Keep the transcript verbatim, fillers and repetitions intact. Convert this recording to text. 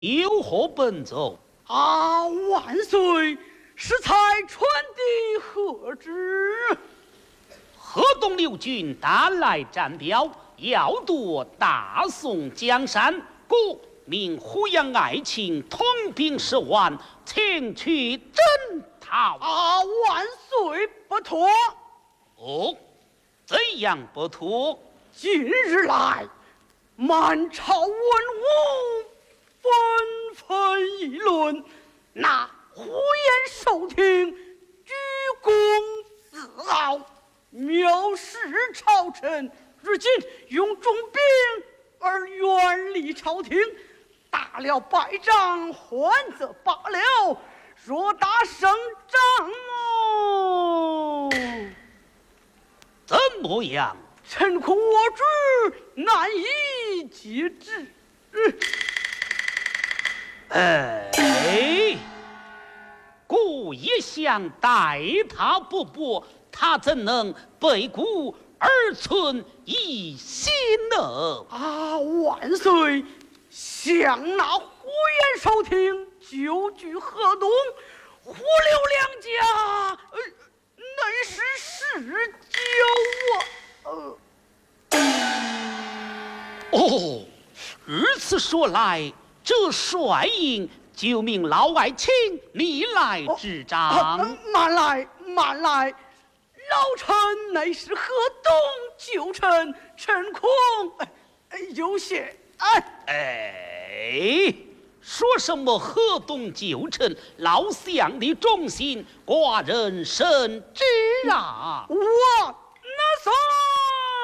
有何奔走？ 啊，万岁！适才传递何之？ 河东六军单来战表，要夺大宋江山。故命胡杨爱卿统兵十万，前去征讨。 啊，万岁不妥！ 哦，怎样不妥？ 近日来，满朝文武纷纷议论，那胡言受听，居功自傲，藐视朝臣。如今用重兵而远离朝廷，打了败仗，还则罢了，若打胜仗哦， 怎么样？ 臣恐我主难以节制。 哎，故也想待他不薄，他怎能背骨而存一心呢？ 啊，万岁！想那胡言受听，久居河东，胡刘两家，呃，乃是嗜酒啊。 呃，哦，如此说来，这帅印就命老爱卿你来执掌。 啊、慢来，慢来，老臣乃是河东旧臣，臣恐哎有些哎哎，说什么河东旧臣，老相的忠心，寡人深知啊。 我那算。